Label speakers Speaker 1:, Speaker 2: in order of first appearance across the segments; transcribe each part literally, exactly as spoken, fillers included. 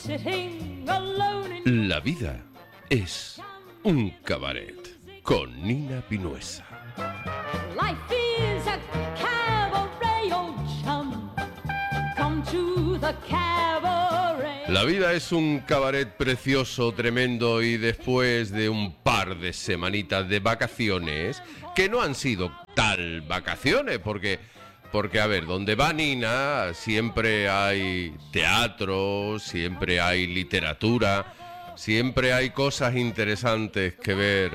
Speaker 1: La vida es un cabaret con Nina Pinuesa.
Speaker 2: Life is a cabaret, oh chum. Come to the cabaret.
Speaker 1: La vida es un cabaret precioso, tremendo, y después de un par de semanitas de vacaciones, que no han sido tal vacaciones, porque, porque a ver, donde va Nina siempre hay teatro, siempre hay literatura, siempre hay cosas interesantes que ver,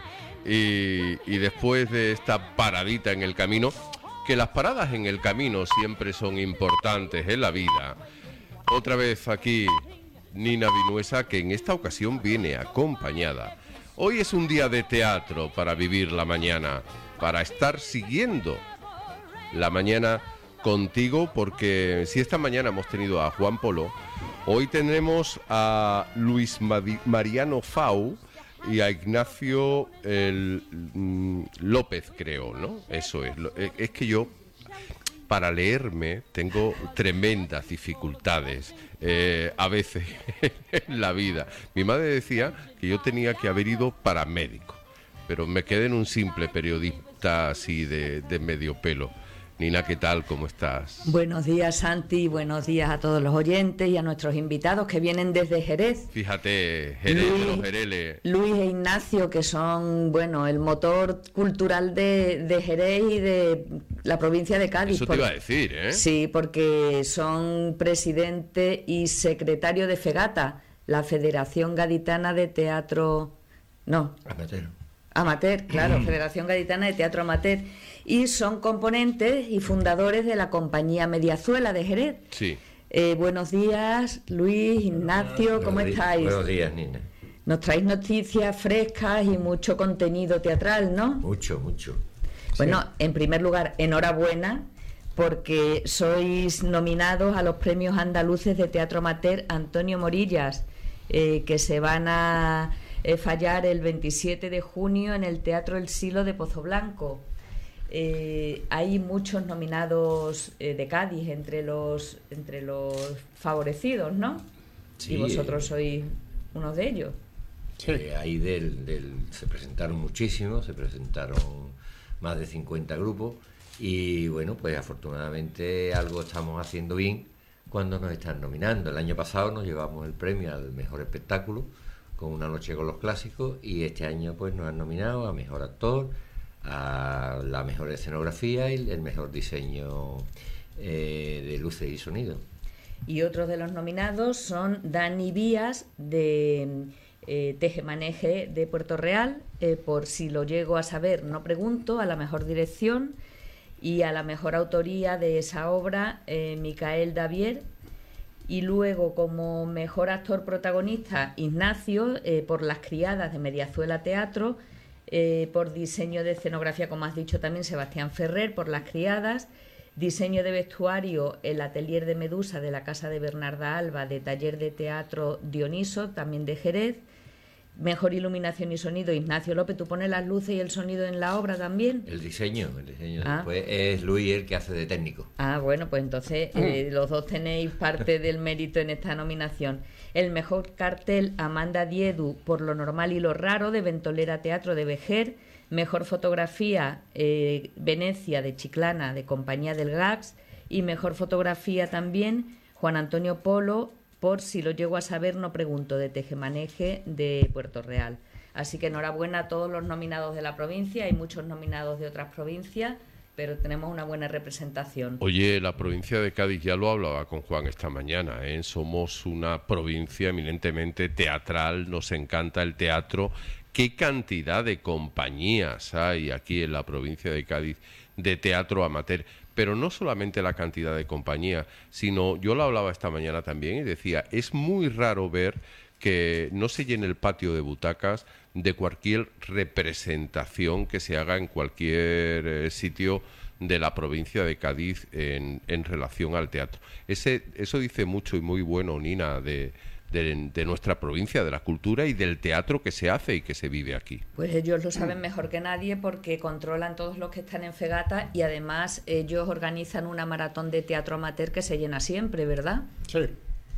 Speaker 1: y, y después de esta paradita en el camino, que las paradas en el camino siempre son importantes en la vida. Otra vez aquí Nina Pinuesa, que en esta ocasión viene acompañada. Hoy es un día de teatro para vivir la mañana, para estar siguiendo la mañana contigo, porque si esta mañana hemos tenido a Juan Polo, hoy tendremos a Luis Mariano Fau y a Ignacio el, mm, López, creo, ¿no? Eso es. Es que yo, para leerme, tengo tremendas dificultades eh, a veces en la vida. Mi madre decía que yo tenía que haber ido paramédico, pero me quedé en un simple periodista así de, de medio pelo. Nina, ¿qué tal? ¿Cómo estás?
Speaker 3: Buenos días, Santi, buenos días a todos los oyentes y a nuestros invitados que vienen desde Jerez.
Speaker 1: Fíjate, Jerez,
Speaker 3: Luis,
Speaker 1: de los Jereles.
Speaker 3: Luis e Ignacio, que son, bueno, el motor cultural de, de Jerez y de la provincia de Cádiz.
Speaker 1: Eso te iba a decir, ¿eh?
Speaker 3: Sí, porque son presidente y secretario de FEGATA, la Federación Gaditana de Teatro... No.
Speaker 4: Amateur.
Speaker 3: Amateur, claro, Federación Gaditana de Teatro Amateur. Y son componentes y fundadores de la compañía Mediazuela de Jerez.
Speaker 1: Sí.
Speaker 3: Eh, buenos días, Luis, Ignacio, ¿cómo
Speaker 4: Buenos
Speaker 3: estáis?
Speaker 4: Días, buenos días, Nina.
Speaker 3: Nos traéis noticias frescas y mucho contenido teatral, ¿no?
Speaker 4: Mucho, mucho.
Speaker 3: Bueno,
Speaker 4: Sí.
Speaker 3: en primer lugar, enhorabuena, porque sois nominados a los premios andaluces de teatro amateur Antonio Morillas, eh, que se van a eh, fallar el veintisiete de junio en el Teatro El Silo de Pozoblanco. Eh, hay muchos nominados eh, de Cádiz entre los entre los favorecidos, ¿no?
Speaker 4: Sí,
Speaker 3: y vosotros
Speaker 4: eh,
Speaker 3: sois uno de ellos.
Speaker 4: Sí. Ahí del, del, se presentaron muchísimos, se presentaron más de cincuenta grupos y bueno, pues afortunadamente algo estamos haciendo bien cuando nos están nominando. El año pasado nos llevamos el premio al mejor espectáculo con Una noche con los clásicos y este año pues nos han nominado a mejor actor, a la mejor escenografía y el mejor diseño eh, de luces y sonido.
Speaker 3: Y otros de los nominados son Dani Vías de eh, Tejemaneje de Puerto Real, eh, por Si lo llego a saber no pregunto, a la mejor dirección, y a la mejor autoría de esa obra, eh, Micael Davier. Y luego como mejor actor protagonista, Ignacio, eh, por Las criadas de Mediazuela Teatro. Eh, por diseño de escenografía, como has dicho también, Sebastián Ferrer, por Las criadas. Diseño de vestuario, el Atelier de Medusa de la Casa de Bernarda Alba, de Taller de Teatro Dioniso, también de Jerez. Mejor iluminación y sonido, Ignacio López. ¿Tú pones las luces y el sonido en la obra también?
Speaker 4: El diseño, el diseño.
Speaker 3: Ah.
Speaker 4: Después es Luis el que hace de técnico.
Speaker 3: Ah, bueno, pues entonces eh, los dos tenéis parte del mérito en esta nominación. El mejor cartel, Amanda Diedu, por Lo normal y lo raro, de Ventolera Teatro de Vejer. Mejor fotografía, eh, Venecia, de Chiclana, de Compañía del Gags. Y mejor fotografía también, Juan Antonio Polo, por Si lo llego a saber no pregunto, de Tejemaneje de Puerto Real. Así que enhorabuena a todos los nominados de la provincia. Hay muchos nominados de otras provincias, pero tenemos una buena representación.
Speaker 1: Oye, la provincia de Cádiz, ya lo hablaba con Juan esta mañana, ¿eh? Somos una provincia eminentemente teatral, nos encanta el teatro. ¿Qué cantidad de compañías hay aquí en la provincia de Cádiz de teatro amateur? Pero no solamente la cantidad de compañías, sino, yo lo hablaba esta mañana también y decía, es muy raro ver que no se llene el patio de butacas de cualquier representación que se haga en cualquier eh, sitio de la provincia de Cádiz en, en relación al teatro. Ese, eso dice mucho y muy bueno, Nina, de, de, de nuestra provincia, de la cultura y del teatro que se hace y que se vive aquí.
Speaker 3: Pues ellos lo saben mejor que nadie porque controlan todos los que están en FEGATA y además ellos organizan una maratón de teatro amateur que se llena siempre, ¿verdad?
Speaker 5: Sí.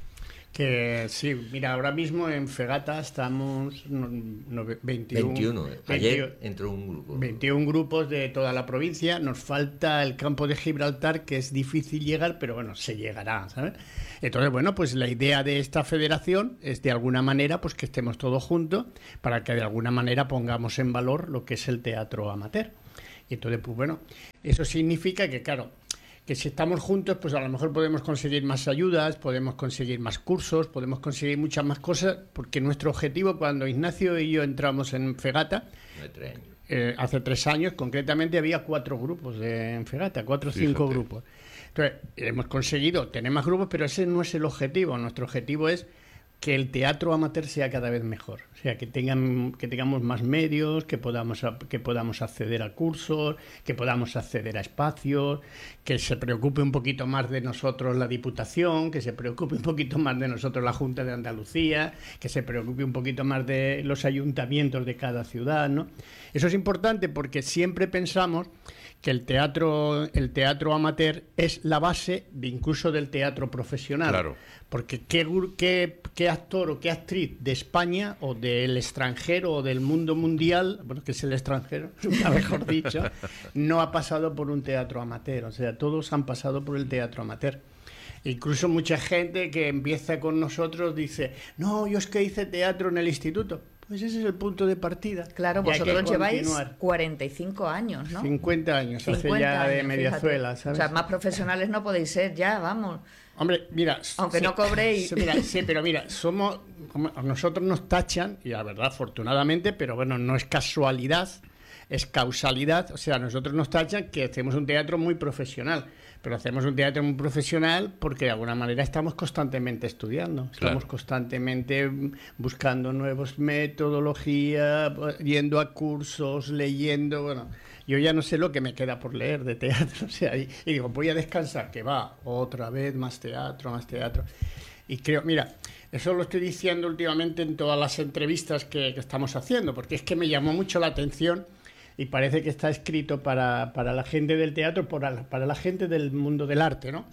Speaker 5: Que sí, mira, ahora mismo en Fegata estamos no, no, veintiuno,
Speaker 4: veintiuno. Ayer entró un grupo.
Speaker 5: veintiún grupos de toda la provincia. Nos falta el campo de Gibraltar, que es difícil llegar, pero bueno, se llegará, ¿sabes? Entonces, bueno, pues la idea de esta federación es de alguna manera pues que estemos todos juntos para que de alguna manera pongamos en valor lo que es el teatro amateur. Y entonces, pues bueno, eso significa que, claro, que si estamos juntos, pues a lo mejor podemos conseguir más ayudas, podemos conseguir más cursos, podemos conseguir muchas más cosas, porque nuestro objetivo, cuando Ignacio y yo entramos en Fegata,
Speaker 4: De tres años.
Speaker 5: eh, hace tres años, concretamente había cuatro grupos de, en Fegata, cuatro o cinco
Speaker 1: Fíjate.
Speaker 5: grupos. Entonces, hemos conseguido tener más grupos, pero ese no es el objetivo. Nuestro objetivo es que el teatro amateur sea cada vez mejor, o sea, que tengan que tengamos más medios, que podamos a- que podamos acceder a cursos, que podamos acceder a espacios, que se preocupe un poquito más de nosotros la Diputación, que se preocupe un poquito más de nosotros la Junta de Andalucía, que se preocupe un poquito más de los ayuntamientos de cada ciudad, ¿no? Eso es importante porque siempre pensamos que el teatro el teatro amateur es la base de incluso del teatro profesional.
Speaker 1: Claro.
Speaker 5: Porque ¿qué, gru- qué, qué actor o qué actriz de España o del extranjero o del mundo mundial, bueno, que es el extranjero, nunca mejor dicho, no ha pasado por un teatro amateur? O sea, todos han pasado por el teatro amateur. Incluso mucha gente que empieza con nosotros dice, no, yo es que hice teatro en el instituto. Pues ese es el punto de partida.
Speaker 3: Claro,
Speaker 5: Y hay que
Speaker 3: vosotros lleváis
Speaker 5: continuar.
Speaker 3: cuarenta y cinco años, ¿no?
Speaker 5: cincuenta años hace
Speaker 3: cincuenta
Speaker 5: ya de
Speaker 3: años,
Speaker 5: Mediazuela,
Speaker 3: fíjate.
Speaker 5: ¿sabes?
Speaker 3: O sea, más profesionales no podéis ser ya, vamos.
Speaker 5: Hombre, mira,
Speaker 3: Aunque no cobréis.
Speaker 5: sí, mira, sí, pero mira, somos, como- a nosotros nos tachan, y la verdad, afortunadamente, pero bueno, no es casualidad, es causalidad, o sea, nosotros nos tachan que hacemos un teatro muy profesional, pero hacemos un teatro muy profesional porque de alguna manera estamos constantemente estudiando, estamos
Speaker 1: Claro.
Speaker 5: constantemente buscando nuevas metodologías, yendo a cursos, leyendo, bueno, yo ya no sé lo que me queda por leer de teatro, o sea, y, y digo, voy a descansar, que va, otra vez más teatro, más teatro. Y creo, mira, eso lo estoy diciendo últimamente en todas las entrevistas que, que estamos haciendo, porque es que me llamó mucho la atención y parece que está escrito para, para la gente del teatro, para la, para la gente del mundo del arte, ¿no?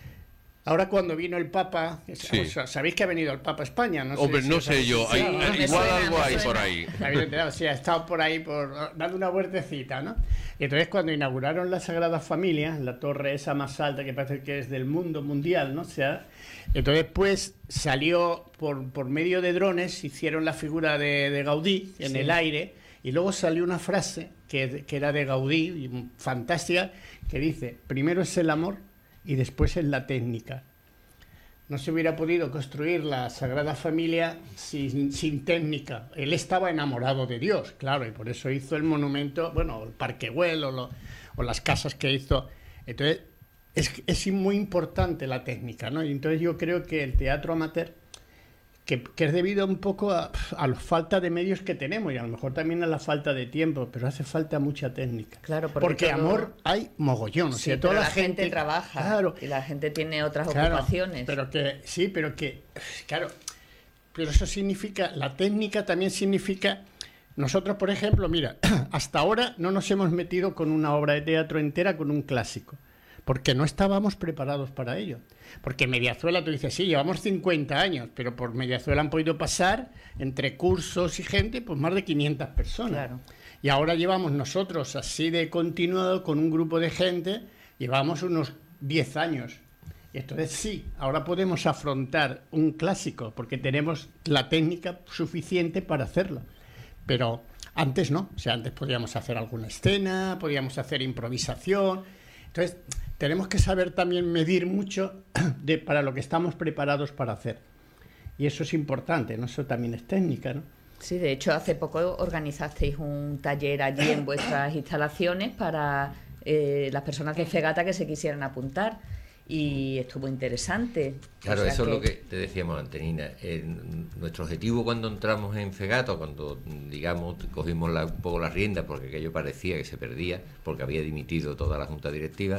Speaker 5: Ahora cuando vino el Papa,
Speaker 1: Sí.
Speaker 5: o sea, sabéis que ha venido el Papa a España, ¿no?
Speaker 1: Hombre,
Speaker 5: si
Speaker 1: no
Speaker 5: os
Speaker 1: sé
Speaker 5: habéis
Speaker 1: yo. Hay-
Speaker 5: enterado, ¿no?
Speaker 3: me
Speaker 1: igual
Speaker 3: suena,
Speaker 1: algo
Speaker 3: me
Speaker 1: hay
Speaker 3: suena.
Speaker 1: por ahí.
Speaker 5: Se habéis enterado, sí, ha estado por ahí por, dando una vueltecita, ¿no? Y entonces cuando inauguraron la Sagrada Familia, la torre esa más alta que parece que es del mundo mundial, ¿no? O sea, entonces pues salió por, por medio de drones, hicieron la figura de, de Gaudí en
Speaker 3: Sí.
Speaker 5: el aire y luego salió una frase que, que era de Gaudí, y fantástica, que dice, primero es el amor y después es la técnica. No se hubiera podido construir la Sagrada Familia sin, sin técnica. Él estaba enamorado de Dios, claro, y por eso hizo el monumento, bueno, el Parque Güell o, lo- o las casas que hizo. Entonces, es, es muy importante la técnica, ¿no? Y entonces yo creo que el teatro amateur, que, que es debido un poco a, a la falta de medios que tenemos y a lo mejor también a la falta de tiempo, pero hace falta mucha técnica.
Speaker 3: Claro, porque
Speaker 5: porque
Speaker 3: todo-
Speaker 5: amor hay mogollón, o
Speaker 3: Sí,
Speaker 5: sea, toda
Speaker 3: pero
Speaker 5: la,
Speaker 3: la gente, trabaja
Speaker 5: claro,
Speaker 3: y la gente tiene otras
Speaker 5: Claro,
Speaker 3: ocupaciones.
Speaker 5: pero que sí, pero que claro, pero eso significa, la técnica también significa, nosotros por ejemplo, mira, hasta ahora no nos hemos metido con una obra de teatro entera con un clásico, porque no estábamos preparados para ello. Porque Mediazuela, tú dices, sí, llevamos cincuenta años, pero por Mediazuela han podido pasar, entre cursos y gente, pues más de quinientas personas.
Speaker 3: Claro.
Speaker 5: Y ahora llevamos nosotros, así de continuado, con un grupo de gente, llevamos unos diez años. Y entonces sí, ahora podemos afrontar un clásico, porque tenemos la técnica suficiente para hacerlo. Pero antes no, o sea, antes podíamos hacer alguna escena, podíamos hacer improvisación. Entonces, tenemos que saber también medir mucho de, para lo que estamos preparados para hacer. Y eso es importante, ¿no? Eso también es técnica, ¿no?
Speaker 3: Sí, de hecho, hace poco organizasteis un taller allí en vuestras instalaciones para eh, las personas de Fegata que se quisieran apuntar y estuvo interesante.
Speaker 4: Claro,
Speaker 3: O sea
Speaker 4: eso es lo que te decíamos antes, Nina. Eh, nuestro objetivo cuando entramos en Fegata, cuando, digamos, cogimos la- un poco la rienda, porque aquello parecía que se perdía, porque había dimitido toda la junta directiva,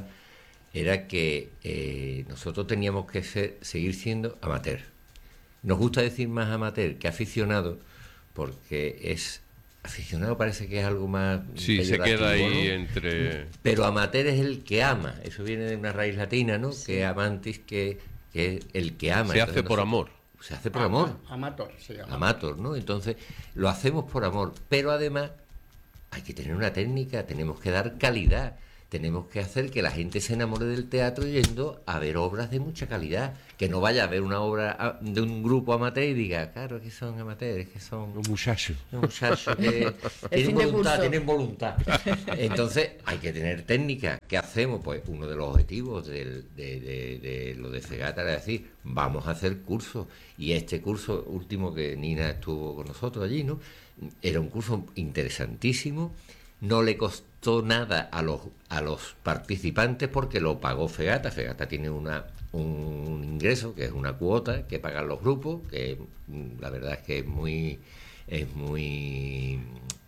Speaker 4: era que eh, nosotros teníamos que ser, seguir siendo amateur. Nos gusta decir más amateur que aficionado, porque es aficionado parece que es algo más
Speaker 1: Sí, se
Speaker 4: peyorativo,
Speaker 1: queda ahí
Speaker 4: ¿no?
Speaker 1: entre...
Speaker 4: Pero amateur es el que ama, eso viene de una raíz latina, ¿no? Que amantis, que, que es el que ama.
Speaker 1: Se
Speaker 4: Entonces
Speaker 1: hace por
Speaker 4: nosotros-
Speaker 1: amor.
Speaker 4: se hace por amor.
Speaker 5: Amator se llama.
Speaker 4: Amator, ¿no? Entonces, lo hacemos por amor, pero además hay que tener una técnica, tenemos que dar calidad, tenemos que hacer que la gente se enamore del teatro yendo a ver obras de mucha calidad, que no vaya a ver una obra de un grupo amateur y diga, claro, que son amateurs, que son
Speaker 1: Un muchacho.
Speaker 4: un muchacho que tienen
Speaker 3: fin de
Speaker 4: voluntad,
Speaker 3: curso.
Speaker 4: tienen voluntad. Entonces hay que tener técnica. ¿Qué hacemos? Pues uno de los objetivos del- de, de- de lo de Fegata era decir, vamos a hacer cursos. Y este curso último que Nina estuvo con nosotros allí, ¿no? Era un curso interesantísimo. No le costó nada a los a los participantes porque lo pagó Fegata. Fegata tiene una un ingreso que es una cuota que pagan los grupos, que mm, la verdad es que es muy es muy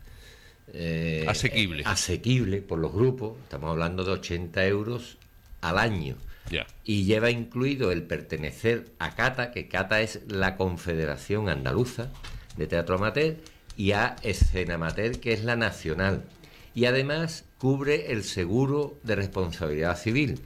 Speaker 4: eh,
Speaker 1: Asequible.
Speaker 4: eh, asequible por los grupos. Estamos hablando de ochenta euros al año.
Speaker 1: Ya.
Speaker 4: Y lleva incluido el pertenecer a CATA, que CATA es la Confederación Andaluza de Teatro Amateur, y a Escena Amateur, que es la nacional. Y además cubre el seguro de responsabilidad civil.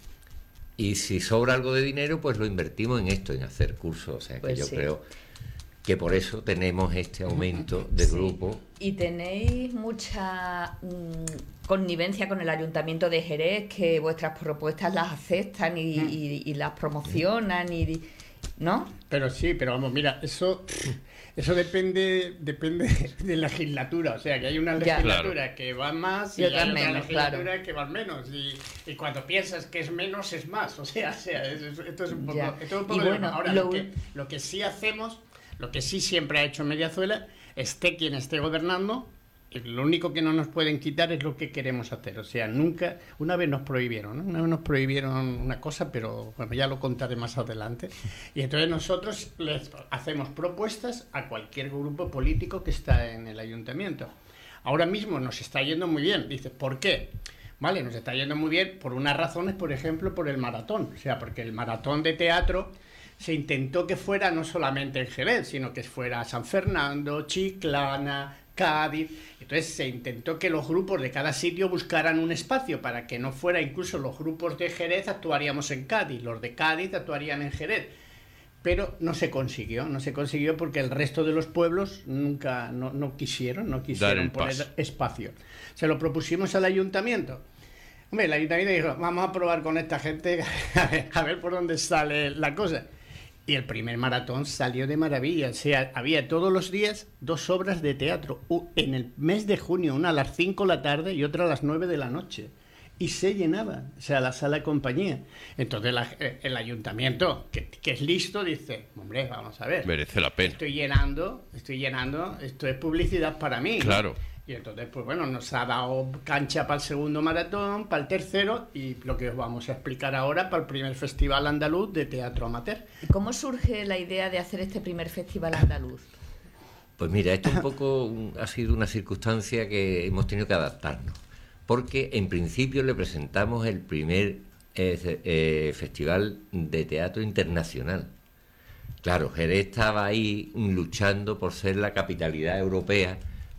Speaker 4: Y si sobra algo de dinero, pues lo invertimos en esto, en hacer cursos. O sea que
Speaker 3: Pues
Speaker 4: yo
Speaker 3: sí.
Speaker 4: creo que por eso tenemos este aumento de
Speaker 3: Sí.
Speaker 4: grupo.
Speaker 3: Y tenéis mucha mm, connivencia con el Ayuntamiento de Jerez, que vuestras propuestas las aceptan y, y- y las promocionan, y, ¿no?
Speaker 5: Pero sí, pero vamos, mira, eso eso depende depende de la legislatura. O sea, que hay una
Speaker 3: Ya.
Speaker 5: legislatura que va más
Speaker 3: Y
Speaker 5: y,
Speaker 3: otras
Speaker 5: hay otra
Speaker 3: menos,
Speaker 5: legislatura
Speaker 3: claro.
Speaker 5: que va menos. Y, y cuando piensas que es menos, es más. O sea, o sea es- es- esto es un poco...
Speaker 3: Ya.
Speaker 5: Esto es un poco
Speaker 3: Y
Speaker 5: de-
Speaker 3: bueno,
Speaker 5: ahora,
Speaker 3: lo
Speaker 5: lo, que,
Speaker 3: ul-
Speaker 5: lo que sí hacemos, lo que sí siempre ha hecho Mediazuela, esté quien esté gobernando, y lo único que no nos pueden quitar es lo que queremos hacer. O sea, nunca... Una vez nos prohibieron, ¿no? Una vez nos prohibieron una cosa, pero bueno, ya lo contaré más adelante. Y entonces nosotros les hacemos propuestas a cualquier grupo político que está en el ayuntamiento. Ahora mismo nos está yendo muy bien. Dices, ¿por qué? Vale, nos está yendo muy bien por unas razones, por ejemplo, por el maratón. O sea, porque el maratón de teatro se intentó que fuera no solamente en Jerez, sino que fuera San Fernando, Chiclana, Cádiz. Entonces se intentó que los grupos de cada sitio buscaran un espacio para que no fuera incluso los grupos de Jerez actuaríamos en Cádiz, los de Cádiz actuarían en Jerez. Pero no se consiguió, no se consiguió porque el resto de los pueblos nunca, no, no quisieron, no quisieron
Speaker 1: el
Speaker 5: poner
Speaker 1: paso.
Speaker 5: espacio. Se lo propusimos al ayuntamiento. Hombre, el ayuntamiento dijo, vamos a probar con esta gente, a ver, a ver por dónde sale la cosa. Y el primer maratón salió de maravilla. O sea, había todos los días dos obras de teatro. U- En el mes de junio, una a las cinco de la tarde y otra a las nueve de la noche. Y se llenaba, o sea, la sala de compañía. Entonces la- eh, el ayuntamiento, que, que es listo, dice, hombre, vamos a ver.
Speaker 1: Merece la pena.
Speaker 5: Estoy llenando, estoy llenando, esto es publicidad para mí. ¿no?
Speaker 1: Claro.
Speaker 5: Y entonces, pues bueno, nos ha dado cancha para el segundo maratón, para el tercero y lo que os vamos a explicar ahora para el primer festival andaluz de teatro amateur.
Speaker 3: ¿Y cómo surge la idea de hacer este primer festival andaluz?
Speaker 4: Pues mira, esto un poco un- ha sido una circunstancia que hemos tenido que adaptarnos, porque en principio le presentamos el primer eh, ce- eh, festival de teatro internacional. Claro, Jerez estaba ahí luchando por ser la capitalidad europea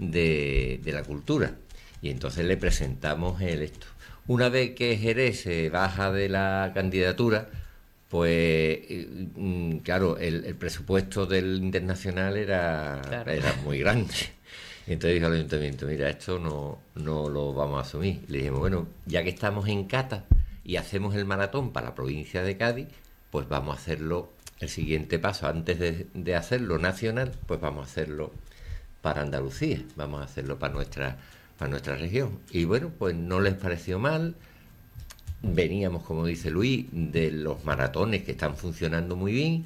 Speaker 4: de, de la cultura, y entonces le presentamos el esto. Una vez que Jerez se baja de la candidatura, pues eh, mm, claro, el, el presupuesto del internacional era,
Speaker 3: Claro.
Speaker 4: era muy grande. Entonces dijo al ayuntamiento, mira, esto no, no lo vamos a asumir. Le dijimos, bueno, ya que estamos en Cata y hacemos el maratón para la provincia de Cádiz, pues vamos a hacerlo, el siguiente paso, antes de, de hacerlo nacional, pues vamos a hacerlo para Andalucía, vamos a hacerlo para nuestra, para nuestra región. Y bueno, pues no les pareció mal. Veníamos, como dice Luis, de los maratones que están funcionando muy bien,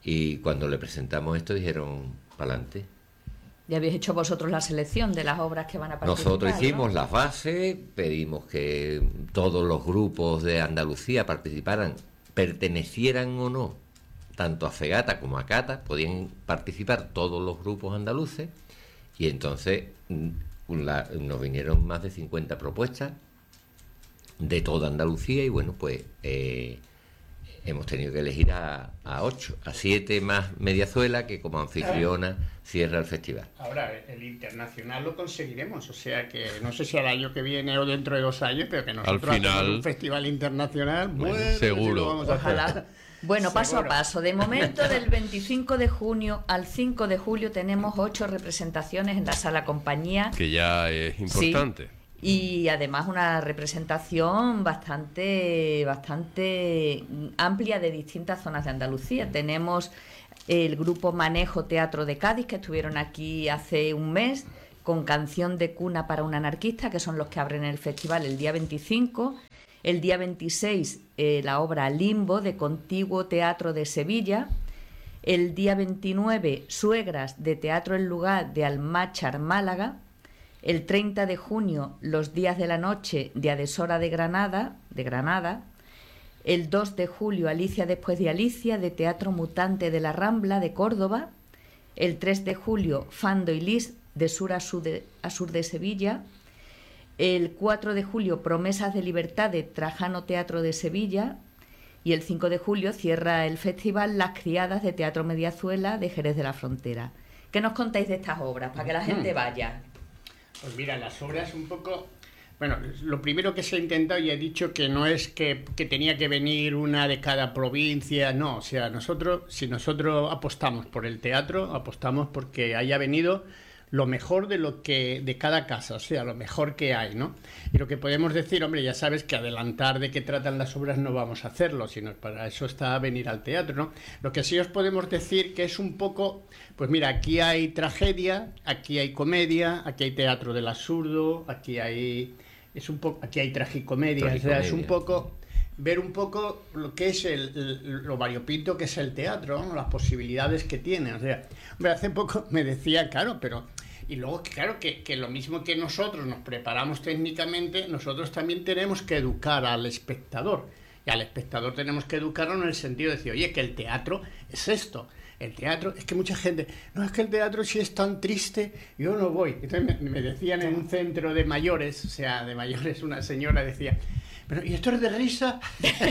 Speaker 4: y cuando le presentamos esto dijeron, para adelante.
Speaker 3: Ya habéis hecho vosotros la selección de las obras que van a participar.
Speaker 4: Nosotros hicimos
Speaker 3: ¿no?
Speaker 4: las bases, pedimos que todos los grupos de Andalucía participaran, pertenecieran o no, tanto a Fegata como a Cata, podían participar todos los grupos andaluces, y entonces mm, la- nos vinieron más de cincuenta propuestas de toda Andalucía, y bueno, pues eh, hemos tenido que elegir a, a ocho, a siete más Mediazuela, que como anfitriona cierra el festival.
Speaker 5: Ahora, el internacional lo conseguiremos, o sea que no sé si al año que viene o dentro de dos años, pero que nosotros
Speaker 1: final-
Speaker 5: hacemos un festival internacional,
Speaker 1: Bueno,
Speaker 5: bueno,
Speaker 1: seguro.
Speaker 5: sí lo vamos a hacer.
Speaker 3: Ojalá. Bueno, paso
Speaker 5: Seguro.
Speaker 3: a paso. De momento, del veinticinco de junio al cinco de julio tenemos ocho representaciones en la Sala Compañía.
Speaker 1: Que ya es importante.
Speaker 3: Sí, y además una representación bastante, bastante amplia de distintas zonas de Andalucía. Tenemos el grupo Manejo Teatro de Cádiz, que estuvieron aquí hace un mes, con Canción de Cuna para un Anarquista, que son los que abren el festival el día veinticinco. El día veintiséis, eh, la obra Limbo, de Contiguo Teatro de Sevilla. El día veintinueve, Suegras, de Teatro El Lugar, de Almáchar, Málaga. El treinta de junio, Los Días de la Noche, de Adesora de Granada, de Granada. El dos de julio, Alicia después de Alicia, de Teatro Mutante de la Rambla, de Córdoba. El tres de julio, Fando y Lis, de sur a sur de, a sur de Sevilla. El cuatro de julio, Promesas de Libertad, de Trajano Teatro de Sevilla. Y el cinco de julio cierra el festival Las Criadas, de Teatro Mediazuela, de Jerez de la Frontera. ¿Qué nos contáis de estas obras, para que la gente vaya?
Speaker 5: Pues mira, las obras un poco... Bueno, lo primero que se ha intentado, y he dicho que no es que, que tenía que venir una de cada provincia, no, o sea, nosotros, si nosotros apostamos por el teatro, apostamos porque haya venido lo mejor de lo que de cada casa, o sea, lo mejor que hay, ¿no? Y lo que podemos decir, hombre, ya sabes que adelantar de qué tratan las obras no vamos a hacerlo, sino para eso está venir al teatro, ¿no? Lo que sí os podemos decir que es un poco, pues mira, aquí hay tragedia, aquí hay comedia, aquí hay teatro del absurdo, aquí hay es un poco, aquí hay tragicomedia, tragicomedia. O sea, es un poco ver un poco lo que es el, el lo variopinto que es el teatro, ¿no? Las posibilidades que tiene, o sea, hombre, hace poco me decía, claro, pero y luego, claro, que, que lo mismo que nosotros nos preparamos técnicamente, nosotros también tenemos que educar al espectador. Y al espectador tenemos que educarlo en el sentido de decir, oye, que el teatro es esto. El teatro, es que mucha gente, no, es que el teatro si es tan triste, yo no voy. Entonces me, me decían en un centro de mayores, o sea, de mayores, una señora decía, pero ¿y esto es de risa?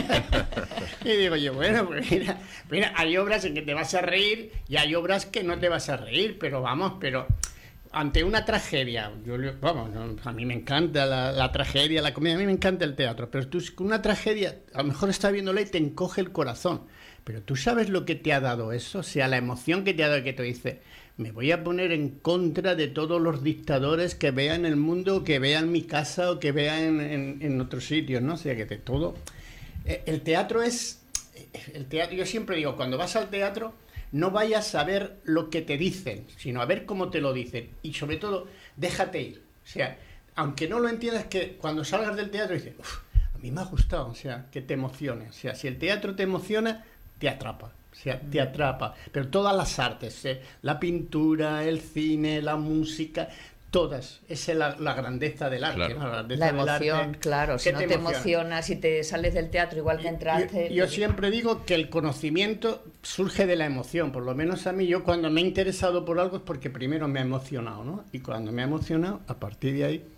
Speaker 5: Y digo yo, bueno, pues mira, mira, hay obras en que te vas a reír y hay obras que no te vas a reír, pero vamos, pero... ante una tragedia, yo, vamos, a mí me encanta la, la tragedia, la comedia, a mí me encanta el teatro, pero tú con una tragedia, a lo mejor estás viéndola y te encoge el corazón, pero tú sabes lo que te ha dado eso, o sea, la emoción que te ha dado, que te dice, me voy a poner en contra de todos los dictadores que vean el mundo, que vean mi casa o que vean en, en otros sitios, ¿no? O sea, que de todo. El teatro es, el teatro, yo siempre digo, cuando vas al teatro, no vayas a ver lo que te dicen, sino a ver cómo te lo dicen. Y sobre todo, déjate ir. O sea, aunque no lo entiendas, que cuando salgas del teatro dices, uff, a mí me ha gustado, o sea, que te emocione. O sea, si el teatro te emociona, te atrapa. O sea, te atrapa. Pero todas las artes, ¿eh? La pintura, el cine, la música... todas, esa es la, la grandeza del arte,
Speaker 1: claro.
Speaker 5: ¿no? La, grandeza
Speaker 3: La
Speaker 5: del
Speaker 3: emoción,
Speaker 5: arte,
Speaker 3: claro, si no te, te emociona, si te sales del teatro igual que entraste...
Speaker 5: Yo, yo siempre digo que el conocimiento surge de la emoción, por lo menos a mí, yo cuando me he interesado por algo es porque primero me ha emocionado, ¿no? Y cuando me ha emocionado, a partir de ahí,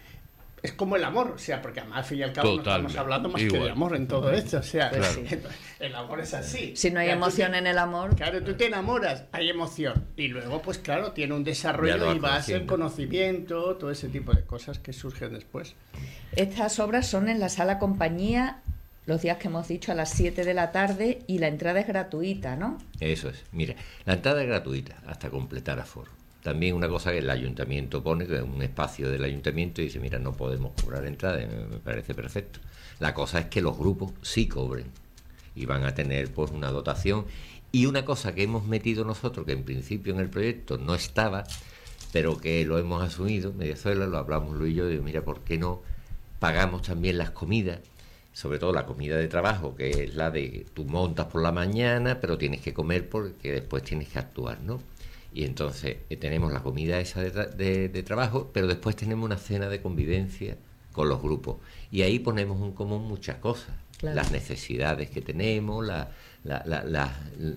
Speaker 5: es como el amor, o sea, porque además al fin y al cabo
Speaker 1: Totalmente.
Speaker 5: no estamos hablando más
Speaker 1: Igual.
Speaker 5: que de amor en todo esto, o sea,
Speaker 3: Pues
Speaker 5: claro.
Speaker 3: sí.
Speaker 5: El amor es así.
Speaker 3: Si no hay
Speaker 5: O sea, tú
Speaker 3: emoción
Speaker 5: te-
Speaker 3: en el amor...
Speaker 5: Claro, tú te enamoras, hay emoción. Y luego, pues claro, tiene un
Speaker 4: Ya
Speaker 5: desarrollo
Speaker 4: lo vas
Speaker 5: y vas el
Speaker 4: conociendo.
Speaker 5: conocimiento, todo ese tipo de cosas que surgen después.
Speaker 3: Estas obras son en la Sala Compañía, los días que hemos dicho, a las siete de la tarde, y la entrada es gratuita, ¿no?
Speaker 4: Eso es. Mira, la entrada es gratuita hasta completar aforo. También una cosa que el ayuntamiento pone, que es un espacio del ayuntamiento, y dice, mira, no podemos cobrar entrada, y me me parece perfecto. La cosa es que los grupos sí cobren y van a tener pues una dotación. Y una cosa que hemos metido nosotros, que en principio en el proyecto no estaba, pero que lo hemos asumido, Mediazuela, lo hablamos Luis y yo, y digo, mira, ¿por qué no pagamos también las comidas? Sobre todo la comida de trabajo, que es la de tú montas por la mañana, pero tienes que comer porque después tienes que actuar, ¿no? Y entonces eh, tenemos la comida esa de, tra- de, de trabajo, pero después tenemos una cena de convivencia con los grupos. Y ahí ponemos en común muchas cosas.
Speaker 3: Claro.
Speaker 4: Las necesidades que tenemos, la, la, la, la-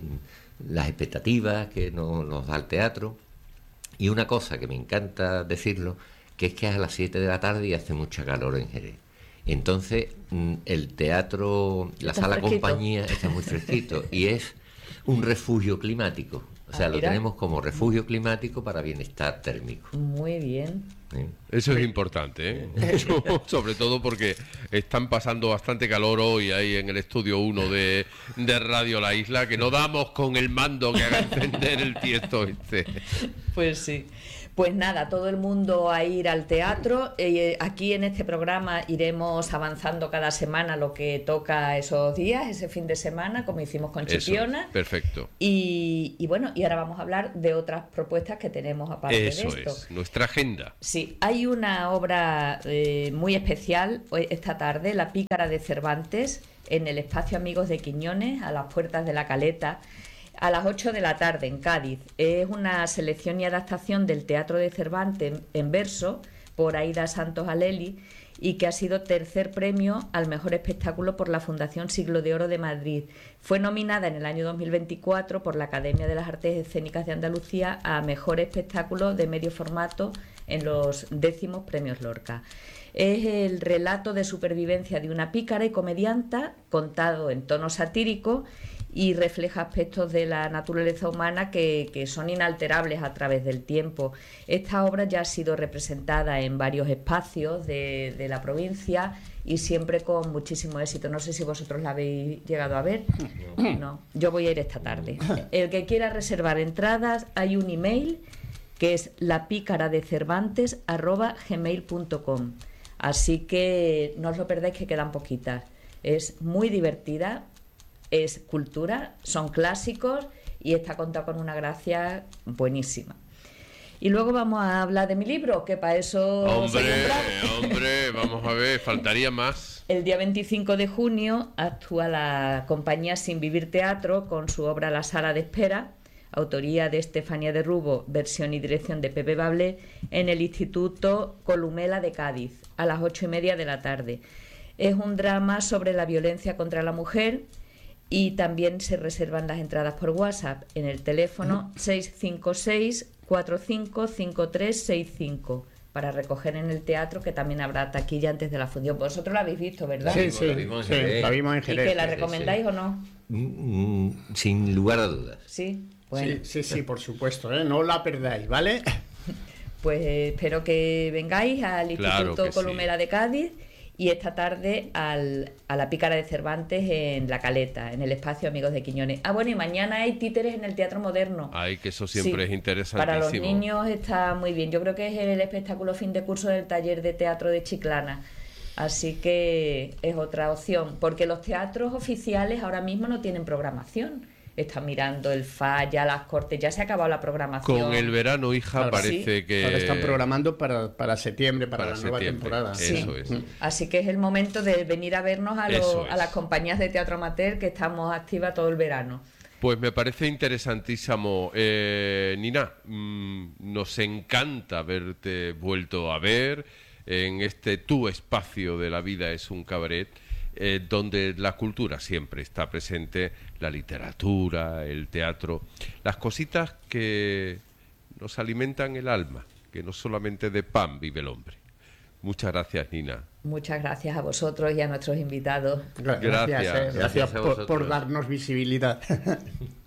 Speaker 4: las expectativas que no- nos da el teatro. Y una cosa que me encanta decirlo, que es que es a las siete de la tarde y hace mucha calor en Jerez. Entonces, mm, el teatro, la
Speaker 3: Está
Speaker 4: sala
Speaker 3: fresquito.
Speaker 4: compañía está muy fresquito y es un refugio climático. O sea,
Speaker 3: Ah,
Speaker 4: lo
Speaker 3: mira.
Speaker 4: tenemos como refugio climático para bienestar térmico.
Speaker 3: Muy bien.
Speaker 4: ¿eh?
Speaker 1: Eso es importante, ¿eh? Mucho, sobre todo porque están pasando bastante calor hoy ahí en el estudio uno de, de Radio La Isla, que no damos con el mando que haga encender el tiesto este.
Speaker 3: Pues sí. Pues nada, todo el mundo a ir al teatro. Eh, aquí en este programa iremos avanzando cada semana lo que toca esos días, ese fin de semana, como hicimos con
Speaker 1: Eso,
Speaker 3: Chipiona.
Speaker 1: perfecto.
Speaker 3: Y, y bueno, y ahora vamos a hablar de otras propuestas que tenemos aparte
Speaker 1: Eso
Speaker 3: de esto.
Speaker 1: es, nuestra agenda.
Speaker 3: Sí, hay una obra eh, muy especial hoy, esta tarde, La Pícara de Cervantes, en el Espacio Amigos de Quiñones, a las puertas de la Caleta, a las ocho de la tarde en Cádiz. Es una selección y adaptación del Teatro de Cervantes en, en verso por Aida Santos Aleli y que ha sido tercer premio al mejor espectáculo por la Fundación Siglo de Oro de Madrid. Fue nominada en el año dos mil veinticuatro por la Academia de las Artes Escénicas de Andalucía a mejor espectáculo de medio formato en los décimos premios Lorca. Es el relato de supervivencia de una pícara y comedianta contado en tono satírico y refleja aspectos de la naturaleza humana que, que son inalterables a través del tiempo. Esta obra ya ha sido representada en varios espacios de, de la provincia y siempre con muchísimo éxito. No sé si vosotros la habéis llegado a ver. No, yo voy a ir esta tarde. El que quiera reservar entradas, hay un email que es lapícaradecervantes arroba gmail punto com. Así que no os lo perdáis, que quedan poquitas. Es muy divertida, es cultura, son clásicos y está contada con una gracia buenísima. Y luego vamos a hablar de mi libro, que para eso...
Speaker 1: Hombre,
Speaker 3: soy un bravo.
Speaker 1: hombre, vamos a ver, faltaría más.
Speaker 3: El día veinticinco de junio actúa la compañía Sin Vivir Teatro con su obra La Sala de Espera, autoría de Estefanía de Rubo, versión y dirección de Pepe Bablé, en el Instituto Columela de Cádiz, a las ocho y media de la tarde. Es un drama sobre la violencia contra la mujer y también se reservan las entradas por WhatsApp en el teléfono seis cinco seis, cuatro cinco cinco tres seis cinco para recoger en el teatro, que también habrá taquilla antes de la función. Vosotros la habéis visto, ¿verdad?
Speaker 5: Sí, sí,
Speaker 4: la vimos en
Speaker 5: sí,
Speaker 4: Jerez.
Speaker 5: la vimos en
Speaker 3: ¿Y
Speaker 5: Jerez.
Speaker 3: que la
Speaker 4: sí,
Speaker 3: recomendáis
Speaker 4: sí.
Speaker 3: o no?
Speaker 4: Mm, mm, sin lugar a dudas.
Speaker 3: Sí. Bueno,
Speaker 5: Sí, sí, sí, por supuesto, ¿eh? No la perdáis, ¿vale?
Speaker 3: pues eh, espero que vengáis al
Speaker 1: Claro
Speaker 3: Instituto
Speaker 1: que sí.
Speaker 3: Columela de Cádiz y esta tarde al, a la Pícara de Cervantes en La Caleta, en el Espacio Amigos de Quiñones. Ah, bueno, y mañana hay títeres en el Teatro Moderno.
Speaker 1: Ay, que eso siempre
Speaker 3: Sí,
Speaker 1: es interesantísimo.
Speaker 3: Para los niños está muy bien. Yo creo que es el espectáculo fin de curso del taller de teatro de Chiclana. Así que es otra opción, porque los teatros oficiales ahora mismo no tienen programación. Están mirando el Falla, las Cortes, ya se ha acabado la programación.
Speaker 1: Con el verano, hija,
Speaker 5: Ahora
Speaker 1: parece
Speaker 3: sí.
Speaker 1: que...
Speaker 5: Ahora están programando para, para septiembre, para,
Speaker 1: Para
Speaker 5: la nueva
Speaker 1: septiembre,
Speaker 5: temporada.
Speaker 1: sí.
Speaker 3: Sí.
Speaker 1: Eso es.
Speaker 3: Así que es el momento de venir a vernos a, los-
Speaker 1: Eso es.
Speaker 3: a las compañías de teatro amateur, que estamos activas todo el verano.
Speaker 1: Pues me parece interesantísimo. Eh, Nina, mm, nos encanta haberte vuelto a ver en este tu espacio de La Vida es un Cabaret, eh, donde la cultura siempre está presente, la literatura, el teatro, las cositas que nos alimentan el alma, que no solamente de pan vive el hombre. Muchas gracias, Nina.
Speaker 3: Muchas gracias a vosotros y a nuestros invitados.
Speaker 5: Gracias,
Speaker 1: Gracias.
Speaker 5: eh, gracias
Speaker 4: Gracias a
Speaker 5: por, por
Speaker 4: vosotros.
Speaker 5: darnos visibilidad.